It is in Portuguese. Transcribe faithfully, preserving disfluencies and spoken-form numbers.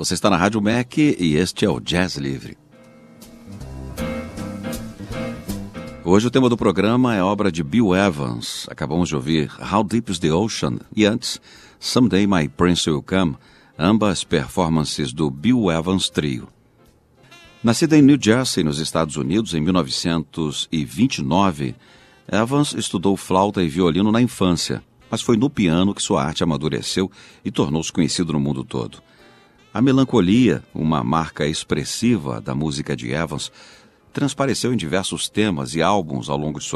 Você está na Rádio M E C e este é o Jazz Livre. Hoje o tema do programa é obra de Bill Evans. Acabamos de ouvir How Deep is the Ocean e antes Someday My Prince Will Come, ambas performances do Bill Evans Trio. Nascida em New Jersey, nos Estados Unidos, em mil novecentos e vinte e nove, Evans estudou flauta e violino na infância, mas foi no piano que sua arte amadureceu e tornou-se conhecido no mundo todo. A melancolia, uma marca expressiva da música de Evans, transpareceu em diversos temas e álbuns ao longo de sua